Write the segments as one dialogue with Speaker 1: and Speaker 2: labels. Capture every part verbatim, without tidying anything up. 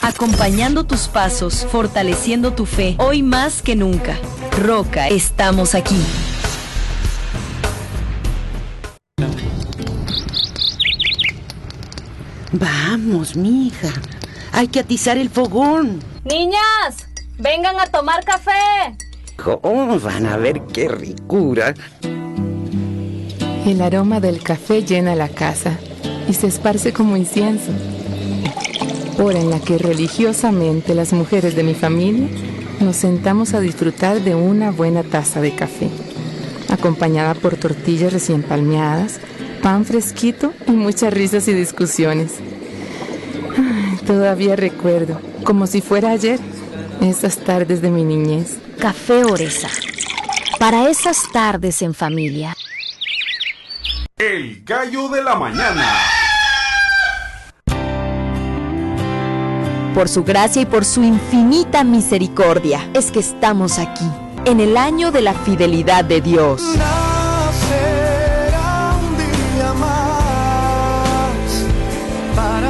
Speaker 1: acompañando tus pasos, fortaleciendo tu fe, hoy más que nunca. Roca, estamos aquí.
Speaker 2: Vamos, mija, hay que atizar el fogón.
Speaker 3: Niñas, vengan a tomar café.
Speaker 2: Oh, van a ver qué ricura.
Speaker 4: El aroma del café llena la casa y se esparce como incienso. Hora en la que religiosamente las mujeres de mi familia nos sentamos a disfrutar de una buena taza de café, acompañada por tortillas recién palmeadas, pan fresquito y muchas risas y discusiones. Ay, todavía recuerdo, como si fuera ayer, esas tardes de mi niñez.
Speaker 1: Café Oresa, para esas tardes en familia.
Speaker 5: El gallo de la mañana.
Speaker 1: Por su gracia y por su infinita misericordia, es que estamos aquí, en el año de la fidelidad de Dios.
Speaker 6: Nacerá un día más para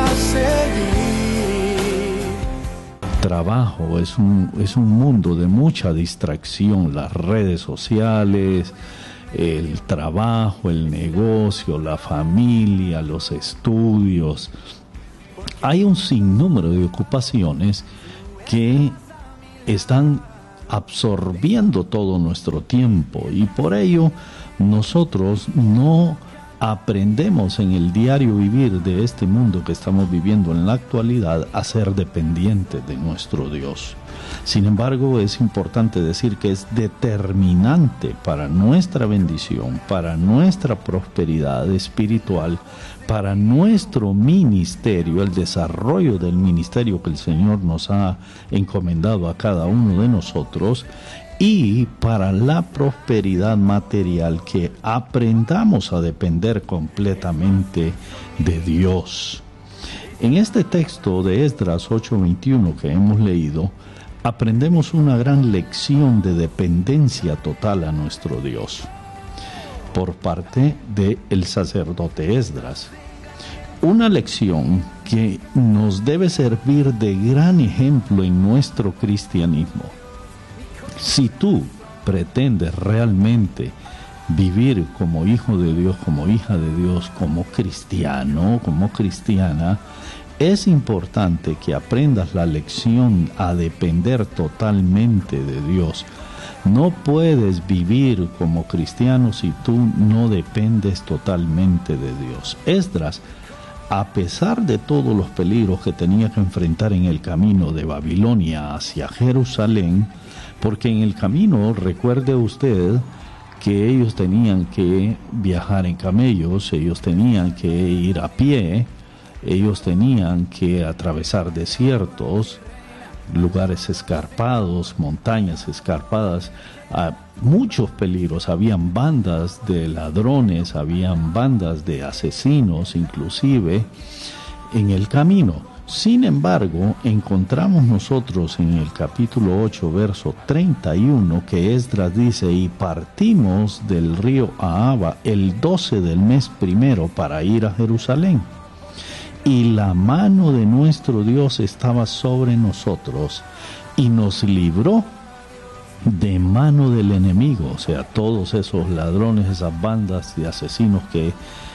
Speaker 6: seguir.
Speaker 7: Trabajo es un, es un mundo de mucha distracción, las redes sociales, el trabajo, el negocio, la familia, los estudios. Hay un sinnúmero de ocupaciones que están absorbiendo todo nuestro tiempo y por ello nosotros no aprendemos en el diario vivir de este mundo que estamos viviendo en la actualidad a ser dependientes de nuestro Dios. Sin embargo, es importante decir que es determinante para nuestra bendición, para nuestra prosperidad espiritual, para nuestro ministerio, el desarrollo del ministerio que el Señor nos ha encomendado a cada uno de nosotros, y para la prosperidad material, que aprendamos a depender completamente de Dios. En este texto de Esdras ocho veintiuno que hemos leído, aprendemos una gran lección de dependencia total a nuestro Dios por parte del sacerdote Esdras. Una lección que nos debe servir de gran ejemplo en nuestro cristianismo. Si tú pretendes realmente vivir como hijo de Dios, como hija de Dios, como cristiano, como cristiana, es importante que aprendas la lección a depender totalmente de Dios. No puedes vivir como cristiano si tú no dependes totalmente de Dios. Esdras, a pesar de todos los peligros que tenía que enfrentar en el camino de Babilonia hacia Jerusalén, porque en el camino, recuerde usted, que ellos tenían que viajar en camellos, ellos tenían que ir a pie, ellos tenían que atravesar desiertos, lugares escarpados, montañas escarpadas, a muchos peligros. Habían bandas de ladrones, habían bandas de asesinos inclusive en el camino. Sin embargo, encontramos nosotros en el capítulo ocho, verso treinta y uno, que Esdras dice: y partimos del río Ahava el doce del mes primero para ir a Jerusalén. Y la mano de nuestro Dios estaba sobre nosotros y nos libró de mano del enemigo. O sea, todos esos ladrones, esas bandas de asesinos que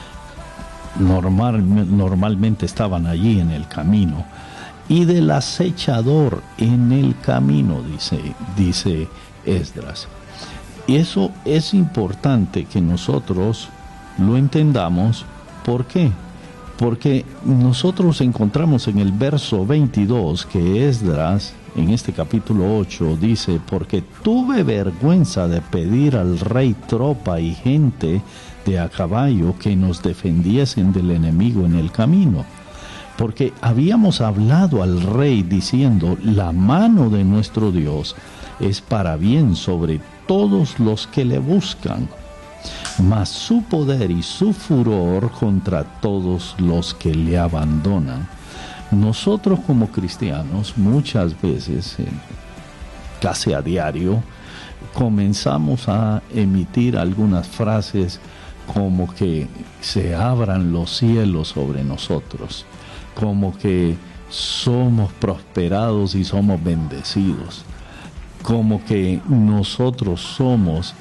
Speaker 7: normal, normalmente estaban allí en el camino, y del acechador en el camino, dice, dice Esdras. Y eso es importante que nosotros lo entendamos. ¿Por qué? Porque nosotros encontramos en el verso veintidós que Esdras, en este capítulo ocho, dice: porque tuve vergüenza de pedir al rey tropa y gente de a caballo que nos defendiesen del enemigo en el camino. Porque habíamos hablado al rey diciendo: la mano de nuestro Dios es para bien sobre todos los que le buscan, mas su poder y su furor contra todos los que le abandonan. Nosotros como cristianos muchas veces, eh, casi a diario, comenzamos a emitir algunas frases como que se abran los cielos sobre nosotros, como que somos prosperados y somos bendecidos, como que nosotros somos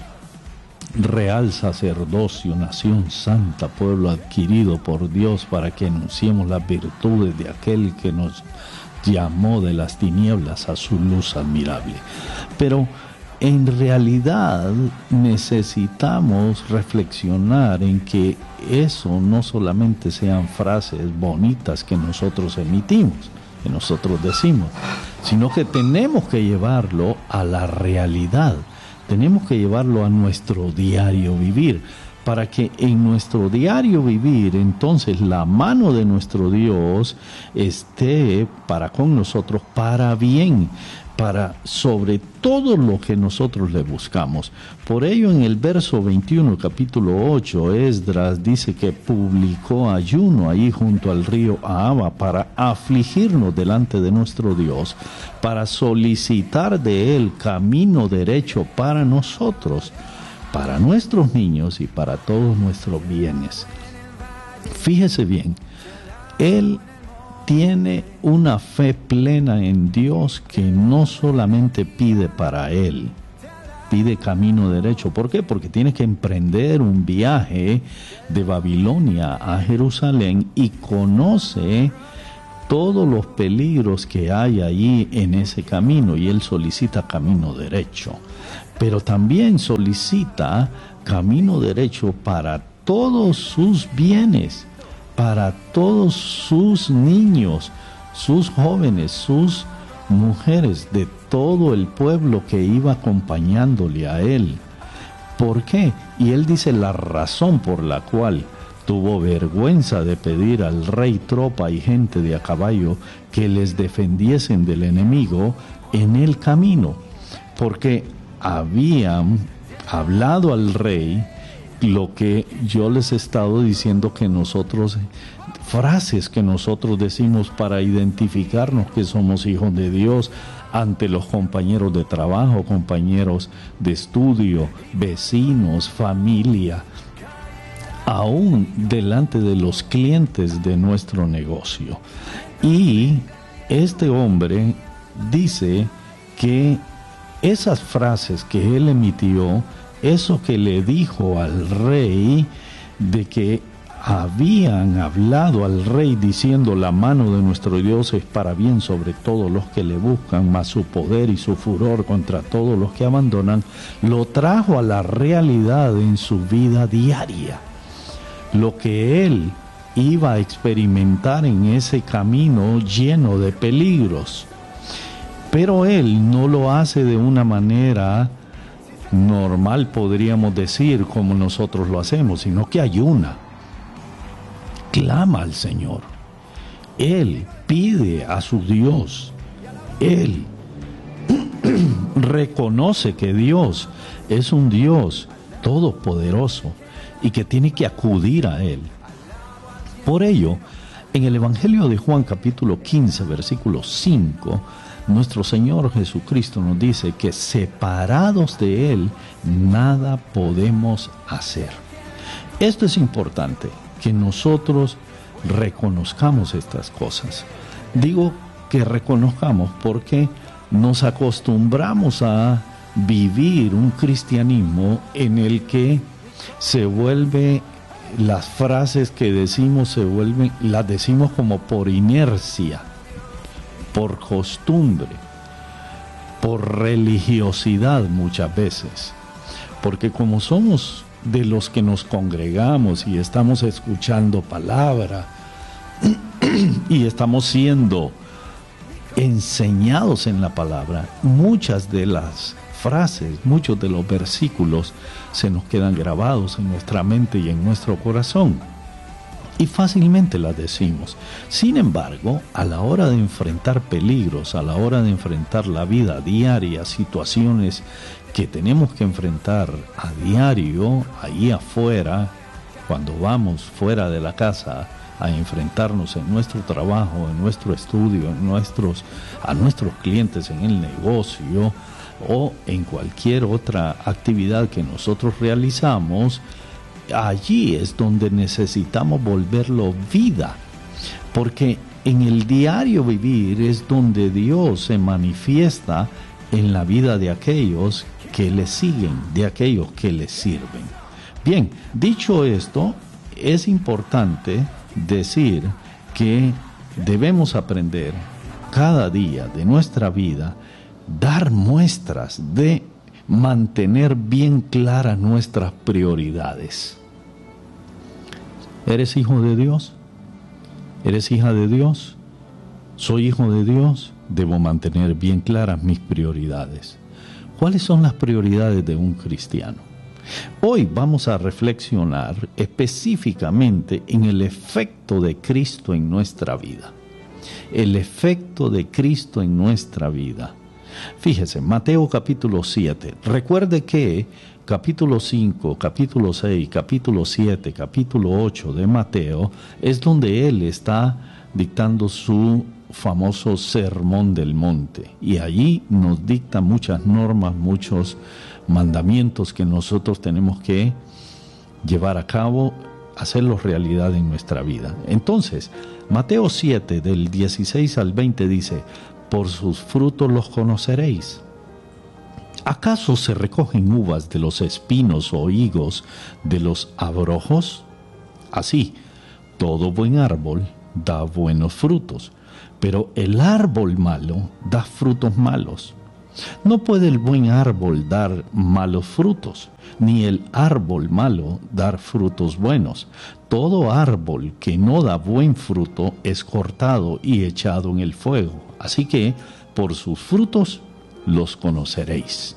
Speaker 7: real sacerdocio, nación santa, pueblo adquirido por Dios para que anunciemos las virtudes de aquel que nos llamó de las tinieblas a su luz admirable. Pero en realidad necesitamos reflexionar en que eso no solamente sean frases bonitas que nosotros emitimos, que nosotros decimos, sino que tenemos que llevarlo a la realidad. Tenemos que llevarlo a nuestro diario vivir, para que en nuestro diario vivir, entonces, la mano de nuestro Dios esté para con nosotros, para bien, para sobre todo lo que nosotros le buscamos. Por ello, en el verso veintiuno, capítulo ocho, Esdras dice que publicó ayuno ahí junto al río Ahava para afligirnos delante de nuestro Dios, para solicitar de él camino derecho para nosotros, para nuestros niños y para todos nuestros bienes. Fíjese bien, él tiene una fe plena en Dios, que no solamente pide para él, pide camino derecho. ¿Por qué? Porque tiene que emprender un viaje de Babilonia a Jerusalén y conoce todos los peligros que hay allí en ese camino, y él solicita camino derecho. Pero también solicita camino derecho para todos sus bienes, para todos sus niños, sus jóvenes, sus mujeres, de todo el pueblo que iba acompañándole a él. ¿Por qué? Y él dice la razón por la cual tuvo vergüenza de pedir al rey tropa y gente de a caballo que les defendiesen del enemigo en el camino, porque habían hablado al rey lo que yo les he estado diciendo, que nosotros, frases que nosotros decimos para identificarnos que somos hijos de Dios ante los compañeros de trabajo, compañeros de estudio, vecinos, familia, aún delante de los clientes de nuestro negocio. Y este hombre dice que esas frases que él emitió, eso que le dijo al rey, de que habían hablado al rey diciendo la mano de nuestro Dios es para bien sobre todos los que le buscan, mas su poder y su furor contra todos los que abandonan, lo trajo a la realidad en su vida diaria. Lo que él iba a experimentar en ese camino lleno de peligros. Pero él no lo hace de una manera normal, podríamos decir, como nosotros lo hacemos, sino que ayuna, clama al Señor, él pide a su Dios, él reconoce que Dios es un Dios todopoderoso y que tiene que acudir a él. Por ello, en el Evangelio de Juan capítulo quince, versículo cinco, nuestro Señor Jesucristo nos dice que separados de Él, nada podemos hacer. Esto es importante, que nosotros reconozcamos estas cosas. Digo que reconozcamos porque nos acostumbramos a vivir un cristianismo en el que se vuelve, las frases que decimos se vuelven, las decimos como por inercia, por costumbre, por religiosidad muchas veces, porque como somos de los que nos congregamos y estamos escuchando palabra y estamos siendo enseñados en la palabra, muchas de las frases, muchos de los versículos se nos quedan grabados en nuestra mente y en nuestro corazón, y fácilmente las decimos. Sin embargo, a la hora de enfrentar peligros, a la hora de enfrentar la vida diaria, situaciones que tenemos que enfrentar a diario, ahí afuera, cuando vamos fuera de la casa a enfrentarnos en nuestro trabajo, en nuestro estudio, en nuestros, a nuestros clientes en el negocio o en cualquier otra actividad que nosotros realizamos, allí es donde necesitamos volverlo vida, porque en el diario vivir es donde Dios se manifiesta en la vida de aquellos que le siguen, de aquellos que le sirven. Bien, dicho esto, es importante decir que debemos aprender cada día de nuestra vida, dar muestras de mantener bien claras nuestras prioridades. ¿Eres hijo de Dios? ¿Eres hija de Dios? ¿Soy hijo de Dios? Debo mantener bien claras mis prioridades. ¿Cuáles son las prioridades de un cristiano? Hoy vamos a reflexionar específicamente en el efecto de Cristo en nuestra vida. El efecto de Cristo en nuestra vida. Fíjese, Mateo capítulo siete. Recuerde que capítulo cinco, capítulo seis, capítulo siete, capítulo ocho de Mateo es donde él está dictando su famoso Sermón del Monte. Y allí nos dicta muchas normas, muchos mandamientos que nosotros tenemos que llevar a cabo, hacerlos realidad en nuestra vida. Entonces, Mateo siete, del dieciséis al veinte dice: por sus frutos los conoceréis. ¿Acaso se recogen uvas de los espinos o higos de los abrojos? Así, todo buen árbol da buenos frutos, pero el árbol malo da frutos malos. No puede el buen árbol dar malos frutos, ni el árbol malo dar frutos buenos. Todo árbol que no da buen fruto es cortado y echado en el fuego. Así que, por sus frutos los conoceréis.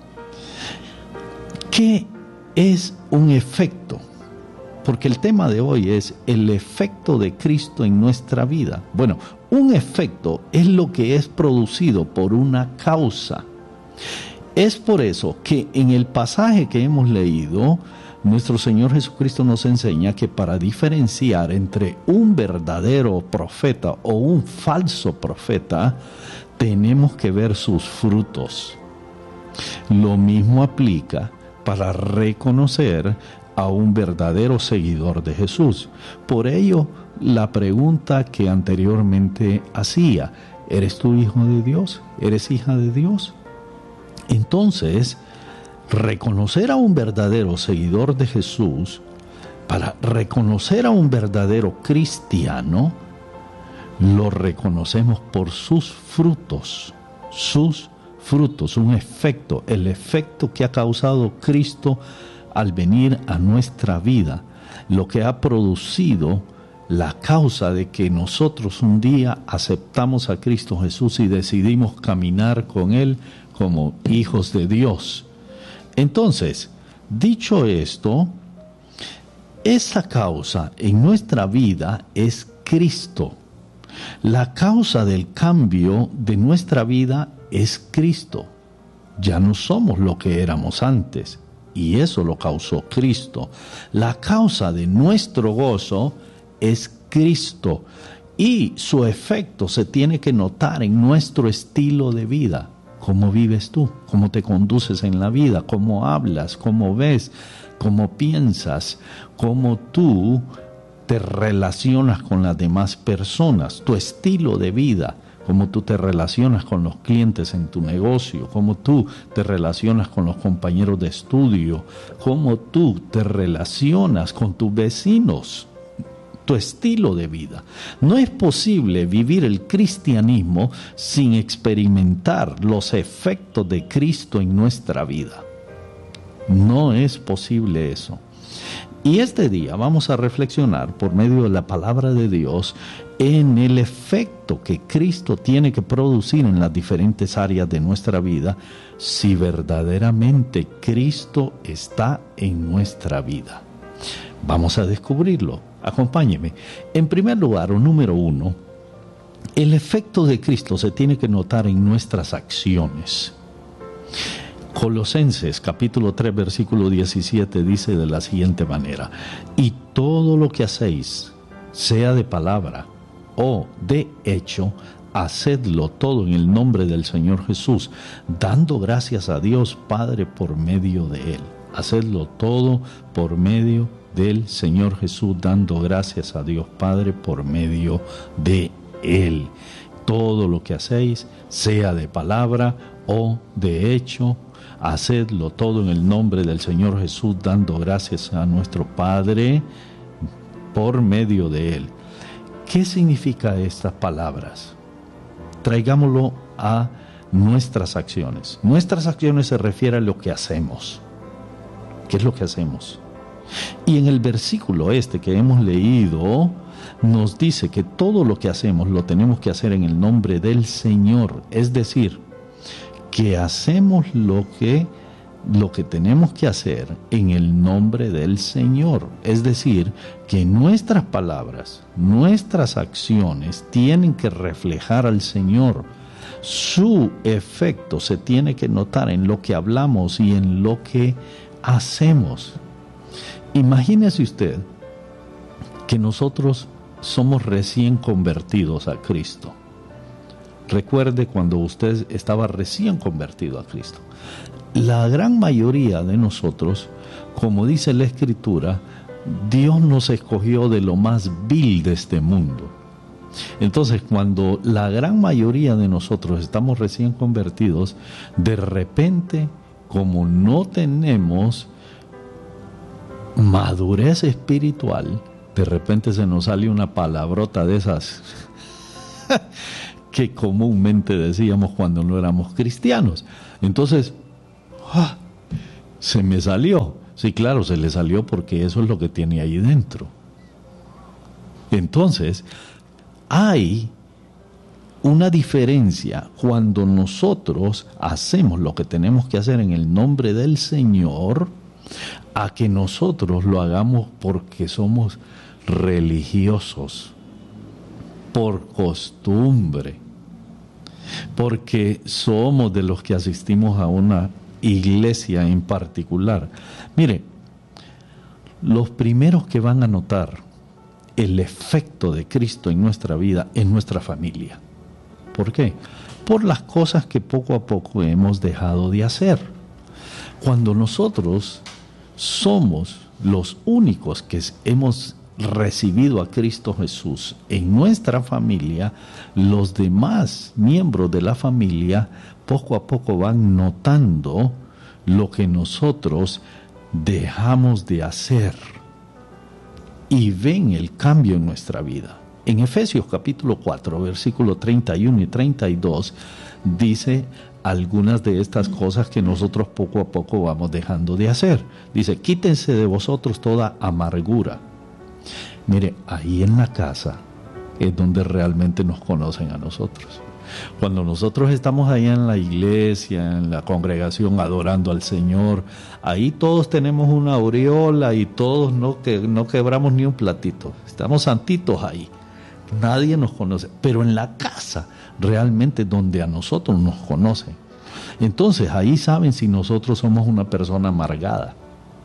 Speaker 7: ¿Qué es un efecto? Porque el tema de hoy es el efecto de Cristo en nuestra vida. Bueno, un efecto es lo que es producido por una causa. Es por eso que en el pasaje que hemos leído, nuestro Señor Jesucristo nos enseña que para diferenciar entre un verdadero profeta o un falso profeta, tenemos que ver sus frutos. Lo mismo aplica para reconocer a un verdadero seguidor de Jesús. Por ello, la pregunta que anteriormente hacía: ¿eres tú hijo de Dios? ¿Eres hija de Dios? Entonces, reconocer a un verdadero seguidor de Jesús, para reconocer a un verdadero cristiano, lo reconocemos por sus frutos, sus frutos, un efecto, el efecto que ha causado Cristo al venir a nuestra vida, lo que ha producido la causa de que nosotros un día aceptamos a Cristo Jesús y decidimos caminar con Él como hijos de Dios. Entonces, dicho esto, esa causa en nuestra vida es Cristo. La causa del cambio de nuestra vida es Cristo. Ya no somos lo que éramos antes, y eso lo causó Cristo. La causa de nuestro gozo es Cristo, y su efecto se tiene que notar en nuestro estilo de vida. ¿Cómo vives tú? ¿Cómo te conduces en la vida? ¿Cómo hablas? ¿Cómo ves? ¿Cómo piensas? ¿Cómo tú te relacionas con las demás personas? Tu estilo de vida, cómo tú te relacionas con los clientes en tu negocio, cómo tú te relacionas con los compañeros de estudio, cómo tú te relacionas con tus vecinos. Tu estilo de vida. No es posible vivir el cristianismo sin experimentar los efectos de Cristo en nuestra vida. No es posible eso. Y este día vamos a reflexionar por medio de la palabra de Dios en el efecto que Cristo tiene que producir en las diferentes áreas de nuestra vida si verdaderamente Cristo está en nuestra vida. Vamos a descubrirlo. Acompáñeme. En primer lugar, o número uno, el efecto de Cristo se tiene que notar en nuestras acciones. Colosenses capítulo tres versículo diecisiete dice de la siguiente manera: y todo lo que hacéis, sea de palabra o de hecho, hacedlo todo en el nombre del Señor Jesús, dando gracias a Dios Padre por medio de Él. Hacedlo todo por medio del Señor Jesús, dando gracias a Dios Padre por medio de Él. Todo lo que hacéis, sea de palabra o de hecho, hacedlo todo en el nombre del Señor Jesús, dando gracias a nuestro Padre por medio de Él. ¿Qué significa estas palabras? Traigámoslo a nuestras acciones. Nuestras acciones se refiere a lo que hacemos. ¿Qué es lo que hacemos? Y en el versículo este que hemos leído, nos dice que todo lo que hacemos lo tenemos que hacer en el nombre del Señor. Es decir, que hacemos lo que, lo que tenemos que hacer en el nombre del Señor. Es decir, que nuestras palabras, nuestras acciones tienen que reflejar al Señor. Su efecto se tiene que notar en lo que hablamos y en lo que hacemos. Imagínese usted que nosotros somos recién convertidos a Cristo. Recuerde cuando usted estaba recién convertido a Cristo. La gran mayoría de nosotros, como dice la Escritura, Dios nos escogió de lo más vil de este mundo. Entonces, cuando la gran mayoría de nosotros estamos recién convertidos, de repente, como no tenemos madurez espiritual, de repente se nos sale una palabrota de esas que comúnmente decíamos cuando no éramos cristianos. Entonces, ¡ah!, se me salió. Sí, claro, se le salió porque eso es lo que tiene ahí dentro. Entonces, hay una diferencia cuando nosotros hacemos lo que tenemos que hacer en el nombre del Señor, a que nosotros lo hagamos porque somos religiosos, por costumbre, porque somos de los que asistimos a una iglesia en particular. Mire, los primeros que van a notar el efecto de Cristo en nuestra vida es nuestra familia. ¿Por qué? Por las cosas que poco a poco hemos dejado de hacer. Cuando nosotros somos los únicos que hemos recibido a Cristo Jesús en nuestra familia, los demás miembros de la familia poco a poco van notando lo que nosotros dejamos de hacer y ven el cambio en nuestra vida. En Efesios capítulo cuatro, versículo treinta y uno y treinta y dos, dice algunas de estas cosas que nosotros poco a poco vamos dejando de hacer. Dice, quítense de vosotros toda amargura. Mire, ahí en la casa es donde realmente nos conocen a nosotros. Cuando nosotros estamos ahí en la iglesia, en la congregación, adorando al Señor, ahí todos tenemos una aureola y todos no, que, no quebramos ni un platito. Estamos santitos ahí. Nadie nos conoce. Pero en la casa, realmente donde a nosotros nos conocen. Entonces, ahí saben si nosotros somos una persona amargada.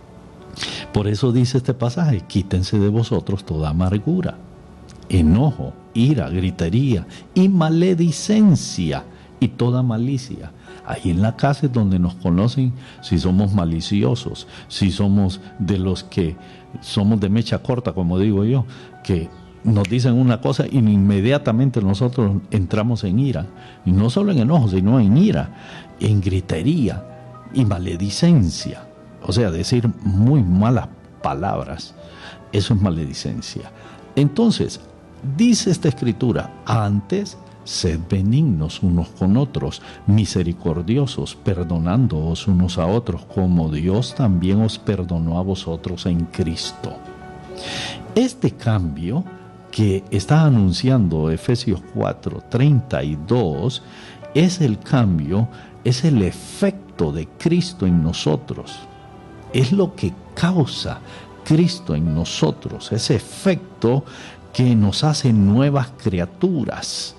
Speaker 7: Por eso dice este pasaje, quítense de vosotros toda amargura, enojo, ira, gritería y maledicencia y toda malicia. Ahí en la casa es donde nos conocen si somos maliciosos, si somos de los que somos de mecha corta, como digo yo, que nos dicen una cosa y inmediatamente nosotros entramos en ira. Y no solo en enojo, sino en ira, en gritería y maledicencia. O sea, decir muy malas palabras, eso es maledicencia. Entonces, dice esta escritura, antes sed benignos unos con otros, misericordiosos, perdonándoos unos a otros, como Dios también os perdonó a vosotros en Cristo. Este cambio que está anunciando Efesios cuatro, treinta y dos, es el cambio, es el efecto de Cristo en nosotros. Es lo que causa Cristo en nosotros, ese efecto que nos hace nuevas criaturas.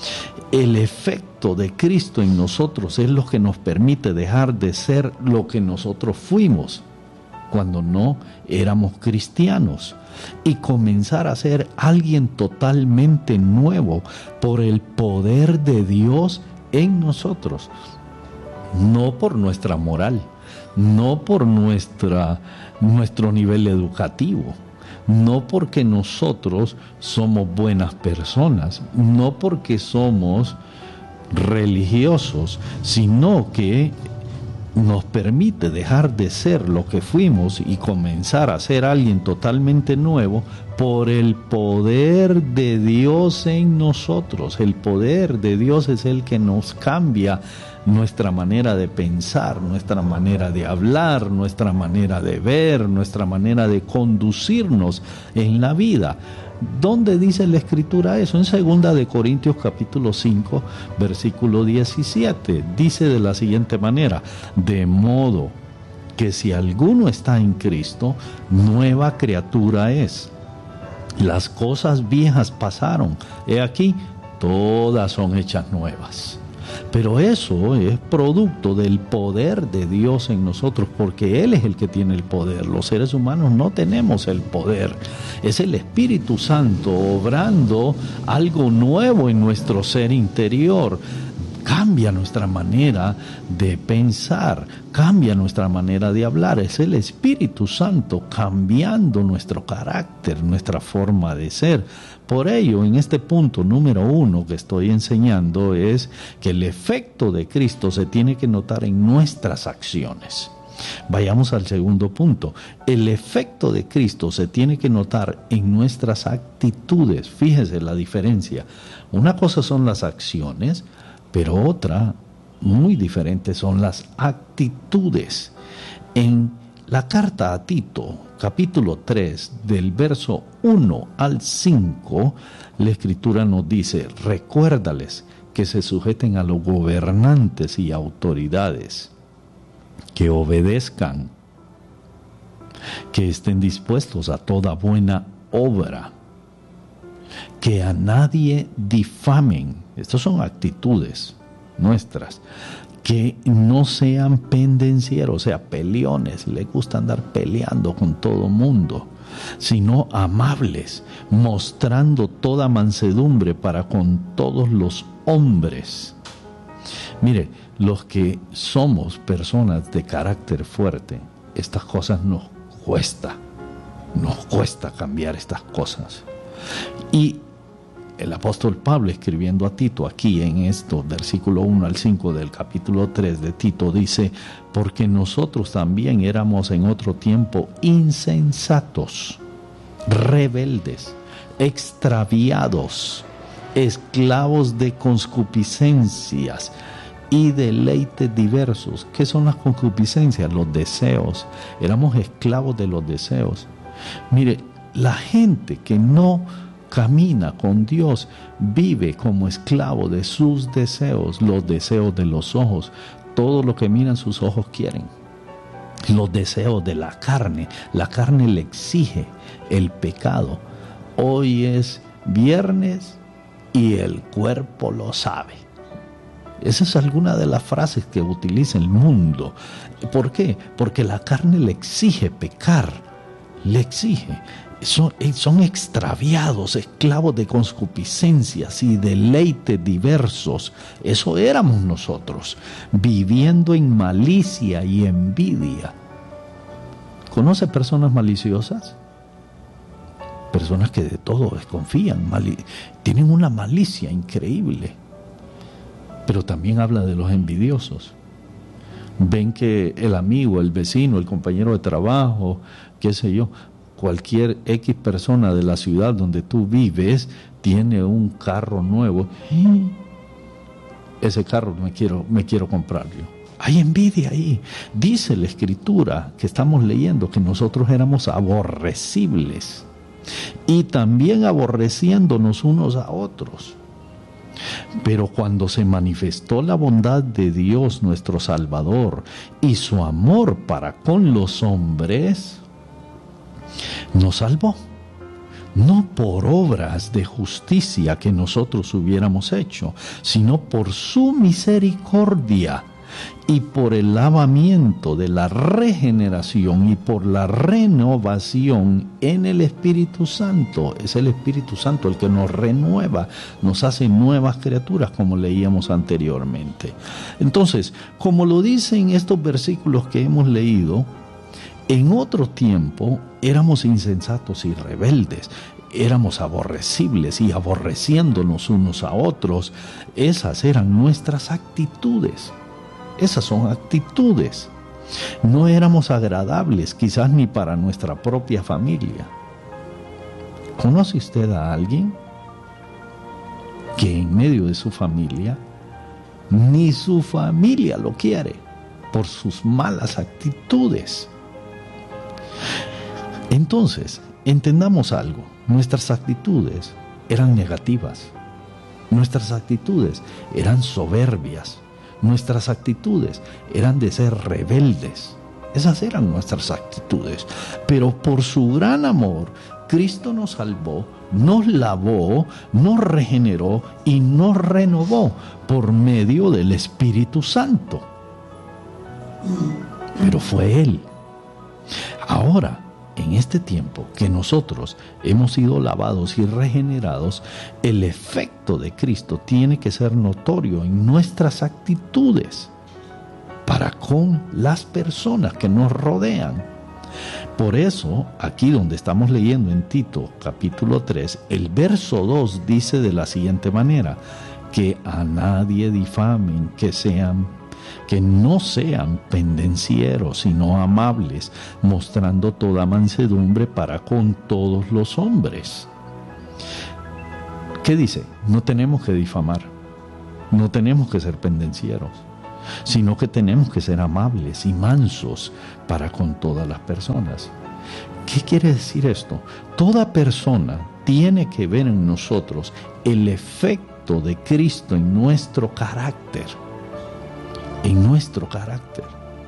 Speaker 7: El efecto de Cristo en nosotros es lo que nos permite dejar de ser lo que nosotros fuimos cuando no éramos cristianos y comenzar a ser alguien totalmente nuevo por el poder de Dios en nosotros, no por nuestra moral, no por nuestra, nuestro nivel educativo, no porque nosotros somos buenas personas, no porque somos religiosos, sino que nos permite dejar de ser lo que fuimos y comenzar a ser alguien totalmente nuevo por el poder de Dios en nosotros. El poder de Dios es el que nos cambia nuestra manera de pensar, nuestra manera de hablar, nuestra manera de ver, nuestra manera de conducirnos en la vida. ¿Dónde dice la Escritura eso? En segunda de Corintios capítulo cinco, versículo diecisiete. Dice de la siguiente manera: de modo que si alguno está en Cristo, nueva criatura es. Las cosas viejas pasaron, he aquí, todas son hechas nuevas. Pero eso es producto del poder de Dios en nosotros, porque Él es el que tiene el poder. Los seres humanos no tenemos el poder. Es el Espíritu Santo obrando algo nuevo en nuestro ser interior. Cambia nuestra manera de pensar, cambia nuestra manera de hablar. Es el Espíritu Santo cambiando nuestro carácter, nuestra forma de ser. Por ello, en este punto número uno que estoy enseñando es que el efecto de Cristo se tiene que notar en nuestras acciones. Vayamos al segundo punto. El efecto de Cristo se tiene que notar en nuestras actitudes. Fíjese la diferencia. Una cosa son las acciones, pero otra, muy diferente, son las actitudes. En la carta a Tito, capítulo tres, del verso uno al cinco, la Escritura nos dice: recuérdales que se sujeten a los gobernantes y autoridades, que obedezcan, que estén dispuestos a toda buena obra, que a nadie difamen. Estas son actitudes nuestras. Que no sean pendencieros, o sea, peleones, les gusta andar peleando con todo mundo, sino amables, mostrando toda mansedumbre para con todos los hombres. Mire, los que somos personas de carácter fuerte, estas cosas nos cuesta, nos cuesta cambiar estas cosas. Y el apóstol Pablo, escribiendo a Tito aquí en esto, versículo uno al cinco del capítulo tres de Tito, dice: porque nosotros también éramos en otro tiempo insensatos, rebeldes, extraviados, esclavos de concupiscencias y deleites diversos. ¿Qué son las concupiscencias? Los deseos. Éramos esclavos de los deseos. Mire, la gente que no camina con Dios vive como esclavo de sus deseos, los deseos de los ojos. Todo lo que miran sus ojos quieren. Los deseos de la carne. La carne le exige el pecado. Hoy es viernes y el cuerpo lo sabe. Esa es alguna de las frases que utiliza el mundo. ¿Por qué? Porque la carne le exige pecar. Le exige. Son, son extraviados, esclavos de concupiscencias y deleites diversos. Eso éramos nosotros, viviendo en malicia y envidia. ¿Conoce personas maliciosas? Personas que de todo desconfían, mali- tienen una malicia increíble. Pero también habla de los envidiosos. Ven que el amigo, el vecino, el compañero de trabajo, qué sé yo, cualquier X persona de la ciudad donde tú vives tiene un carro nuevo. Ese carro me quiero, me quiero comprar yo. Hay envidia ahí. Dice la Escritura que estamos leyendo que nosotros éramos aborrecibles y también aborreciéndonos unos a otros. Pero cuando se manifestó la bondad de Dios nuestro Salvador y su amor para con los hombres, nos salvó, no por obras de justicia que nosotros hubiéramos hecho, sino por su misericordia y por el lavamiento de la regeneración y por la renovación en el Espíritu Santo. Es el Espíritu Santo el que nos renueva, nos hace nuevas criaturas, como leíamos anteriormente. Entonces, como lo dicen estos versículos que hemos leído, En otro tiempo éramos insensatos y rebeldes, éramos aborrecibles y aborreciéndonos unos a otros. Esas eran nuestras actitudes. Esas son actitudes. No éramos agradables, quizás ni para nuestra propia familia. ¿Conoce usted a alguien que en medio de su familia, ni su familia lo quiere por sus malas actitudes? Entonces, entendamos algo. Nuestras actitudes eran negativas. Nuestras actitudes eran soberbias. Nuestras actitudes eran de ser rebeldes. Esas eran nuestras actitudes. Pero por su gran amor, Cristo nos salvó, nos lavó, nos regeneró y nos renovó por medio del Espíritu Santo. Pero fue Él. Ahora, en este tiempo que nosotros hemos sido lavados y regenerados, el efecto de Cristo tiene que ser notorio en nuestras actitudes para con las personas que nos rodean. Por eso, aquí donde estamos leyendo en Tito capítulo tres, el verso dos dice de la siguiente manera: que a nadie difamen, que sean que no sean pendencieros, sino amables, mostrando toda mansedumbre para con todos los hombres. ¿Qué dice? No tenemos que difamar, no tenemos que ser pendencieros, sino que tenemos que ser amables y mansos para con todas las personas. ¿Qué quiere decir esto? Toda persona tiene que ver en nosotros el efecto de Cristo en nuestro carácter. En nuestro carácter.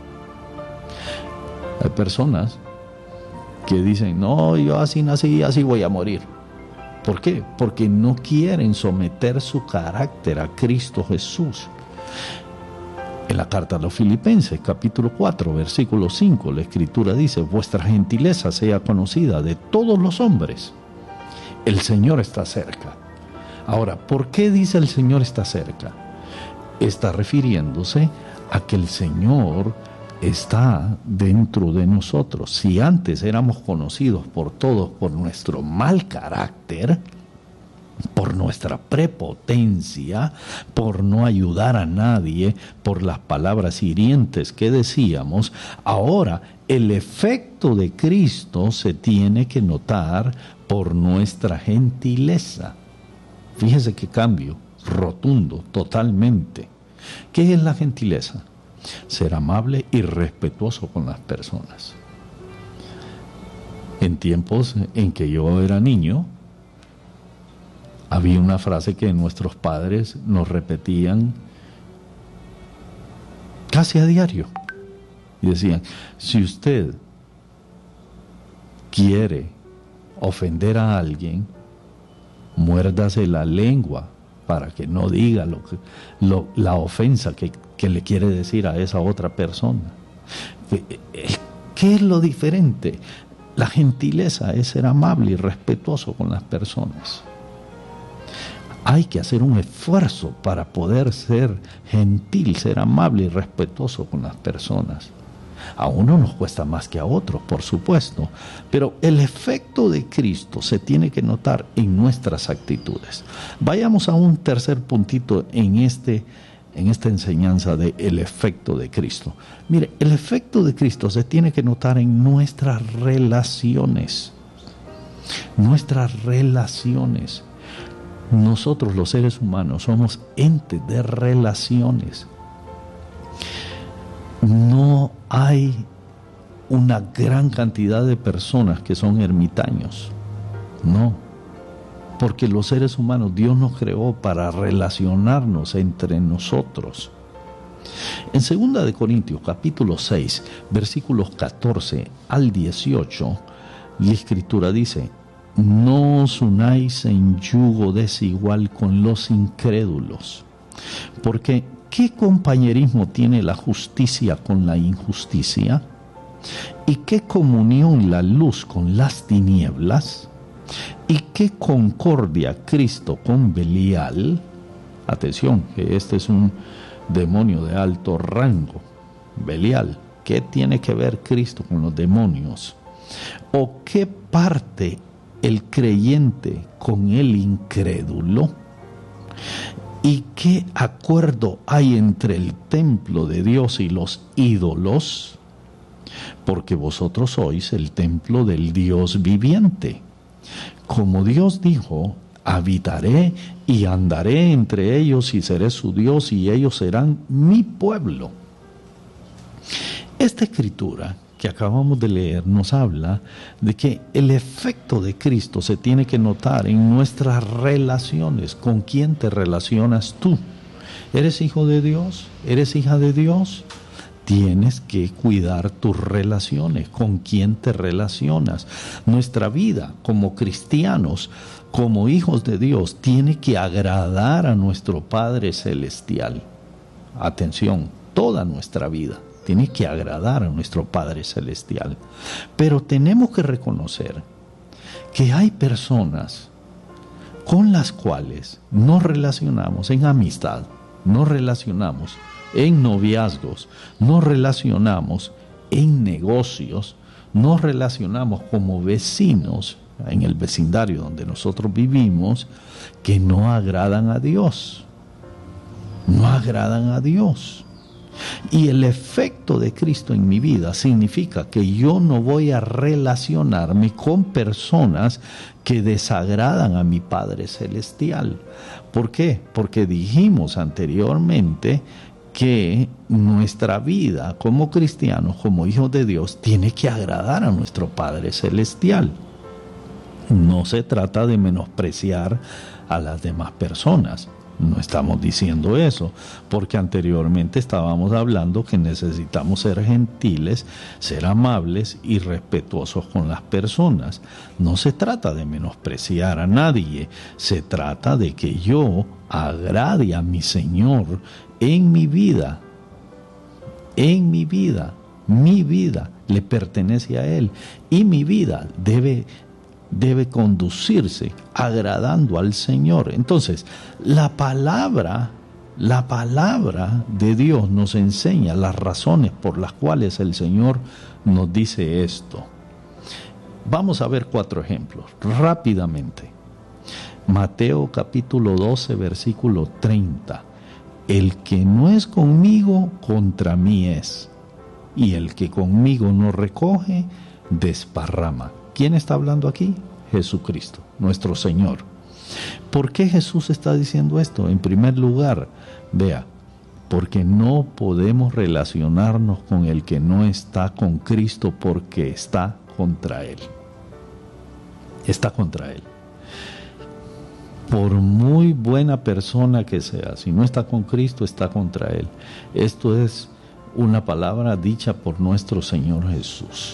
Speaker 7: Hay personas que dicen: no, yo así nací, así voy a morir. ¿Por qué? Porque no quieren someter su carácter a Cristo Jesús. En la carta a los Filipenses, capítulo cuatro, versículo cinco, la Escritura dice: vuestra gentileza sea conocida de todos los hombres. El Señor está cerca. Ahora, ¿por qué dice el Señor está cerca? Está refiriéndose a que el Señor está dentro de nosotros. Si antes éramos conocidos por todos por nuestro mal carácter, por nuestra prepotencia, por no ayudar a nadie, por las palabras hirientes que decíamos, ahora el efecto de Cristo se tiene que notar por nuestra gentileza. Fíjese qué cambio rotundo, totalmente. ¿Qué es la gentileza? Ser amable y respetuoso con las personas. En tiempos en que yo era niño, había una frase que nuestros padres nos repetían casi a diario. Y decían: si usted quiere ofender a alguien, muérdase la lengua para que no diga lo que, lo, la ofensa que, que le quiere decir a esa otra persona. ¿Qué es lo diferente? La gentileza es ser amable y respetuoso con las personas. Hay que hacer un esfuerzo para poder ser gentil, ser amable y respetuoso con las personas. A uno nos cuesta más que a otros, por supuesto, pero el efecto de Cristo se tiene que notar en nuestras actitudes. Vayamos a un tercer puntito en, este, en esta enseñanza del efecto de Cristo. Mire, el efecto de Cristo se tiene que notar en nuestras relaciones. Nuestras relaciones. Nosotros los seres humanos somos entes de relaciones. No hay una gran cantidad de personas que son ermitaños. No, porque los seres humanos Dios nos creó para relacionarnos entre nosotros. En segunda de Corintios capítulo seis, versículos catorce al dieciocho, la Escritura dice: no os unáis en yugo desigual con los incrédulos, porque ¿qué compañerismo tiene la justicia con la injusticia? ¿Y qué comunión la luz con las tinieblas? ¿Y qué concordia Cristo con Belial? Atención, que este es un demonio de alto rango, Belial. ¿Qué tiene que ver Cristo con los demonios? ¿O qué parte el creyente con el incrédulo? ¿Y qué acuerdo hay entre el templo de Dios y los ídolos? Porque vosotros sois el templo del Dios viviente. Como Dios dijo, habitaré y andaré entre ellos y seré su Dios y ellos serán mi pueblo. Esta escritura que acabamos de leer nos habla de que el efecto de Cristo se tiene que notar en nuestras relaciones. ¿Con quién te relacionas tú? ¿Eres hijo de Dios? ¿Eres hija de Dios? Tienes que cuidar tus relaciones. ¿Con quién te relacionas? Nuestra vida como cristianos, como hijos de Dios, tiene que agradar a nuestro Padre Celestial. Atención, toda nuestra vida tiene que agradar a nuestro Padre Celestial. Pero tenemos que reconocer que hay personas con las cuales nos relacionamos en amistad, nos relacionamos en noviazgos, nos relacionamos en negocios, nos relacionamos como vecinos en el vecindario donde nosotros vivimos, que no agradan a Dios, no agradan a Dios. Y el efecto de Cristo en mi vida significa que yo no voy a relacionarme con personas que desagradan a mi Padre Celestial. ¿Por qué? Porque dijimos anteriormente que nuestra vida como cristianos, como hijos de Dios, tiene que agradar a nuestro Padre Celestial. No se trata de menospreciar a las demás personas. No estamos diciendo eso, porque anteriormente estábamos hablando que necesitamos ser gentiles, ser amables y respetuosos con las personas. No se trata de menospreciar a nadie, se trata de que yo agrade a mi Señor en mi vida, en mi vida, mi vida le pertenece a Él y mi vida debe debe conducirse agradando al Señor. Entonces, la palabra, la palabra de Dios nos enseña las razones por las cuales el Señor nos dice esto. Vamos a ver cuatro ejemplos, rápidamente. Mateo capítulo doce, versículo treinta. El que no es conmigo, contra mí es, y el que conmigo no recoge, desparrama. ¿Quién está hablando aquí? Jesucristo, nuestro Señor. ¿Por qué Jesús está diciendo esto? En primer lugar, vea, porque no podemos relacionarnos con el que no está con Cristo porque está contra Él. Está contra Él. Por muy buena persona que sea, si no está con Cristo, está contra Él. Esto es una palabra dicha por nuestro Señor Jesús.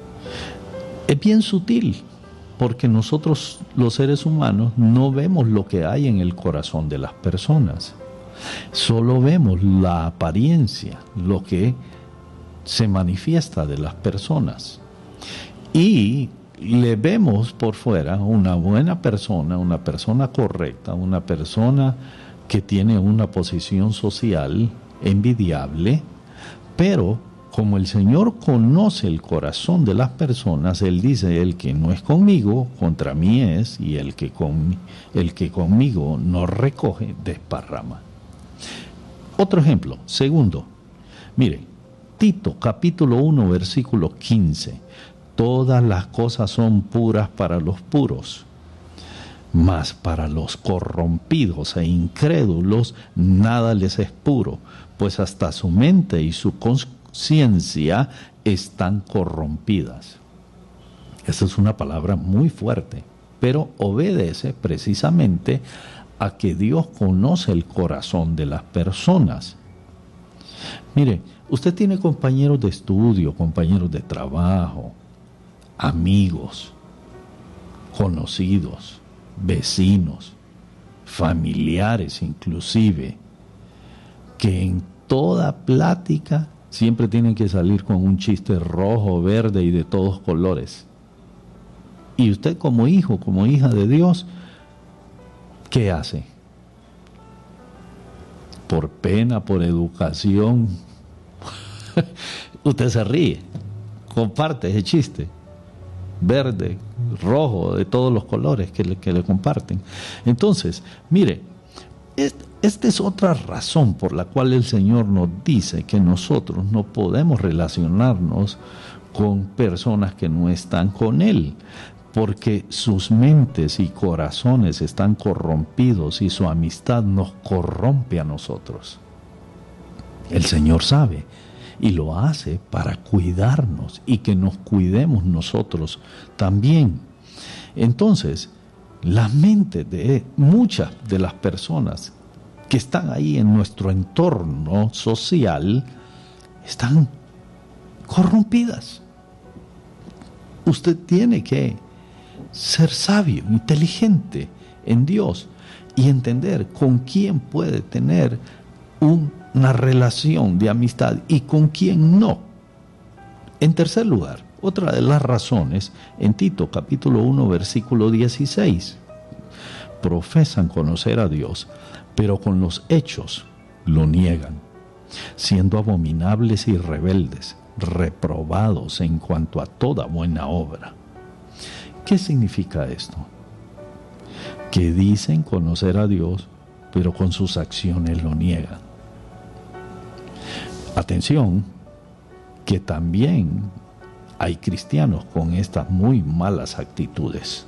Speaker 7: Es bien sutil, porque nosotros los seres humanos no vemos lo que hay en el corazón de las personas. Solo vemos la apariencia, lo que se manifiesta de las personas. Y le vemos por fuera una buena persona, una persona correcta, una persona que tiene una posición social envidiable, pero como el Señor conoce el corazón de las personas, Él dice, el que no es conmigo, contra mí es, y el que, con, el que conmigo no recoge, desparrama. Otro ejemplo, segundo, mire, Tito capítulo uno, versículo quince. Todas las cosas son puras para los puros, mas para los corrompidos e incrédulos nada les es puro, pues hasta su mente y su conciencia ciencia están corrompidas. Esa es una palabra muy fuerte, pero obedece precisamente a que Dios conoce el corazón de las personas. Mire, usted tiene compañeros de estudio, compañeros de trabajo, amigos, conocidos, vecinos, familiares inclusive, que en toda plática siempre tienen que salir con un chiste rojo, verde y de todos colores. Y usted como hijo, como hija de Dios, ¿qué hace? Por pena, por educación, Usted se ríe, comparte ese chiste, verde, rojo, de todos los colores que le, que le comparten. Entonces, mire, este, esta es otra razón por la cual el Señor nos dice que nosotros no podemos relacionarnos con personas que no están con Él, porque sus mentes y corazones están corrompidos y su amistad nos corrompe a nosotros. El Señor sabe y lo hace para cuidarnos y que nos cuidemos nosotros también. Entonces, la mente de muchas de las personas que están ahí en nuestro entorno social están corrompidas. Usted tiene que ser sabio, inteligente en Dios y entender con quién puede tener un, una relación de amistad y con quién no. En tercer lugar, otra de las razones, en Tito capítulo uno versículo dieciséis, profesan conocer a Dios, pero con los hechos lo niegan, siendo abominables y rebeldes, reprobados en cuanto a toda buena obra. ¿Qué significa esto? Que dicen conocer a Dios, pero con sus acciones lo niegan. Atención, que también hay cristianos con estas muy malas actitudes.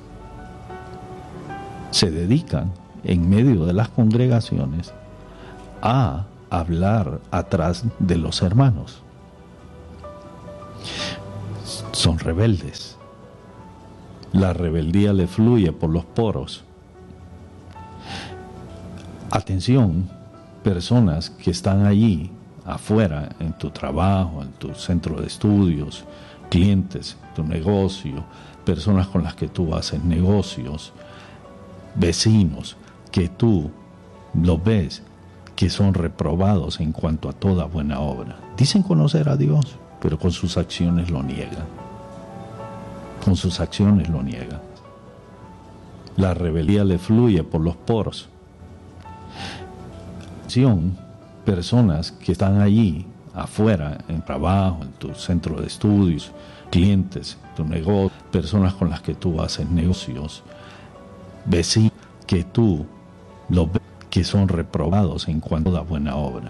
Speaker 7: Se dedican en medio de las congregaciones a hablar atrás de los hermanos. Son rebeldes. La rebeldía le fluye por los poros. Atención, personas que están allí afuera, en tu trabajo, en tu centro de estudios, clientes, tu negocio, personas con las que tú haces negocios, vecinos, que tú los ves que son reprobados en cuanto a toda buena obra. Dicen conocer a Dios, pero con sus acciones lo niegan. Con sus acciones lo niegan. La rebeldía le fluye por los poros. Personas que están allí afuera, en trabajo, en tu centro de estudios, clientes, tu negocio, personas con las que tú haces negocios, vecinos, que tú los ves que son reprobados en cuanto a buena obra.